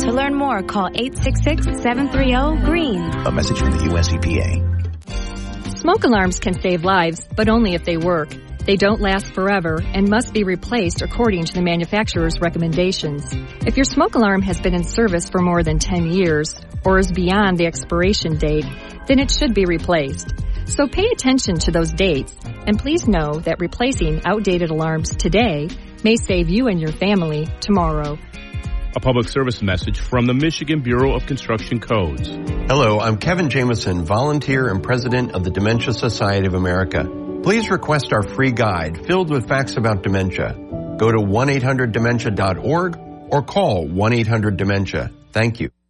To learn more, call 866-730-GREEN. A message from the U.S. EPA. Smoke alarms can save lives, but only if they work. They don't last forever and must be replaced according to the manufacturer's recommendations. If your smoke alarm has been in service for more than 10 years or is beyond the expiration date, then it should be replaced. So pay attention to those dates, and please know that replacing outdated alarms today may save you and your family tomorrow. A public service message from the Michigan Bureau of Construction Codes. Hello, I'm Kevin Jameson, volunteer and president of the Dementia Society of America. Please request our free guide filled with facts about dementia. Go to 1-800-DEMENTIA.org or call 1-800-DEMENTIA. Thank you.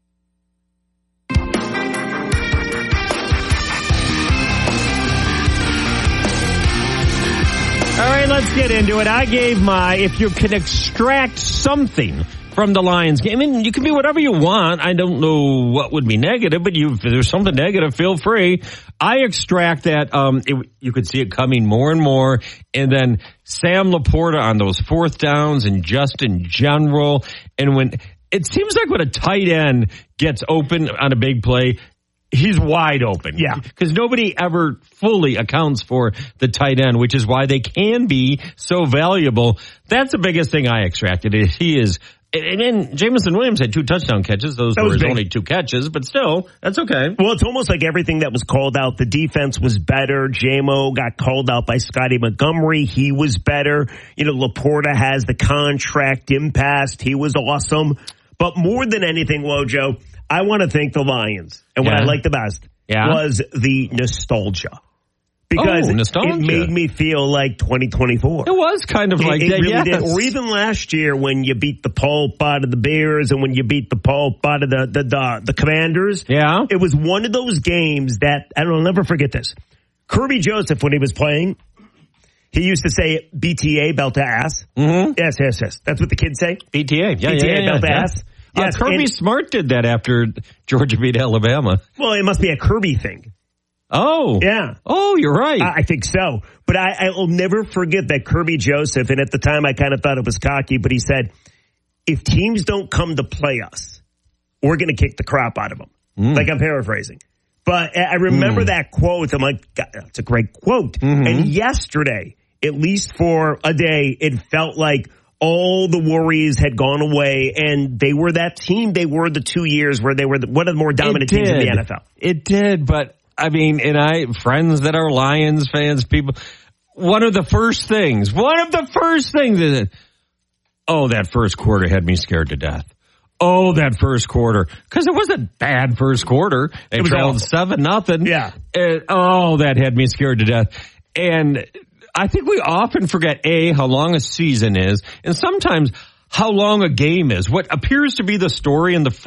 All right, let's get into it. I gave if you can extract something from the Lions game, I mean, you can be whatever you want. I don't know what would be negative, but if there's something negative, feel free. I extract that you could see it coming more and more, and then Sam Laporta on those fourth downs and just in general. And when it seems like when a tight end gets open on a big play, he's wide open. Yeah. Because nobody ever fully accounts for the tight end, which is why they can be so valuable. That's the biggest thing I extracted. He is. And then Jameson Williams had 2 touchdown catches. Those were his only 2 catches, but still, that's okay. Well, it's almost like everything that was called out. The defense was better. JMO got called out by Scotty Montgomery. He was better. You know, Laporta has the contract impasse. He was awesome. But more than anything, Wojo, I want to thank the Lions. And what I liked the best was the nostalgia. Because it made me feel like 2024. It was kind of like that, really did. Or even last year when you beat the pulp out of the Bears and when you beat the pulp out of the Commanders. Yeah. It was one of those games that, I'll never forget this. Kirby Joseph, when he was playing, he used to say BTA, belt to ass. Mm-hmm. Yes. That's what the kids say. BTA, BTA, belt to ass. Yes, Kirby Smart did that after Georgia beat Alabama. Well, it must be a Kirby thing. Oh. Yeah. Oh, you're right. I think so. But I will never forget that Kirby Joseph, and at the time I kind of thought it was cocky, but he said, if teams don't come to play us, we're going to kick the crap out of them. Like I'm paraphrasing. But I remember that quote. I'm like, God, that's a great quote. Mm-hmm. And yesterday, at least for a day, it felt like all the worries had gone away, and they were that team. They were the 2 years where they were one of the more dominant teams in the NFL. It did, but I mean, friends that are Lions fans, people, one of the first things is that, that first quarter had me scared to death. Oh, that first quarter. Because it was a bad first quarter. They trailed 7-0. Yeah. That had me scared to death. And I think we often forget, how long a season is, and sometimes how long a game is. What appears to be the story in the